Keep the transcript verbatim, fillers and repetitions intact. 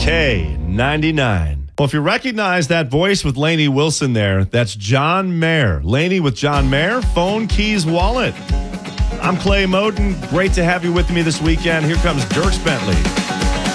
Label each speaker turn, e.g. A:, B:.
A: K ninety-nine. Well, if you recognize that voice with Lainey Wilson there, that's John Mayer. Lainey with John Mayer, Phone Keys Wallet. I'm Clay Moden. Great to have you with me this weekend. Here comes Dierks Bentley.